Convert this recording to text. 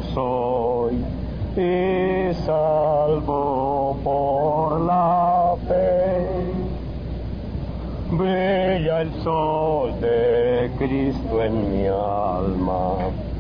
soy y salvo por la fe. Brilla el sol de Cristo en mi alma,